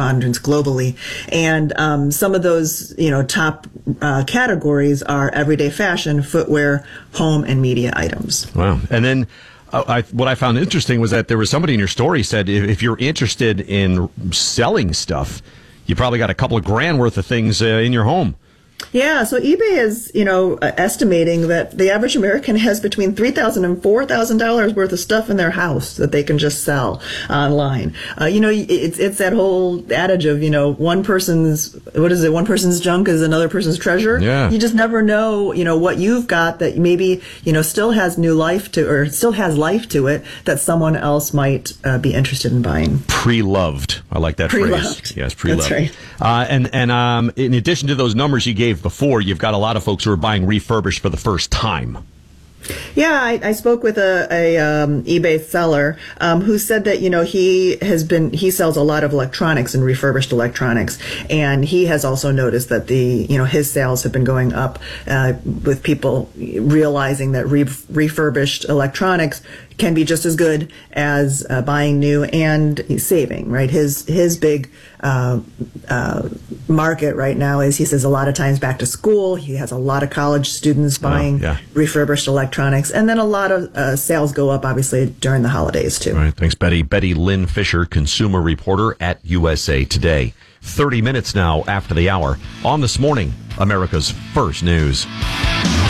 respondents globally. And some of those, top categories are everyday fashion, footwear, home, and media items. Wow. And then what I found interesting was that there was somebody in your story said if you're interested in selling stuff, you probably got a couple of grand worth of things in your home. Yeah, so eBay is, estimating that the average American has between $3,000 and $4,000 worth of stuff in their house that they can just sell online. It's that whole adage of, one person's junk is another person's treasure. Yeah. You just never know, what you've got that maybe, still has life to it that someone else might be interested in buying. Pre-loved. I like that phrase. Yes, pre-loved. That's right. And in addition to those numbers you gave before, you've got a lot of folks who are buying refurbished for the first time. Yeah, I spoke with a eBay seller who said that he sells a lot of electronics and refurbished electronics, and he has also noticed that his sales have been going up with people realizing that refurbished electronics can be just as good as buying new and saving. Right, his big market right now is, he says, a lot of times back to school. He has a lot of college students buying refurbished electronics, and then a lot of sales go up, obviously, during the holidays, too. All right, thanks, Betty. Betty Lynn Fisher, consumer reporter at USA Today. 30 minutes now after the hour on This Morning, America's First News.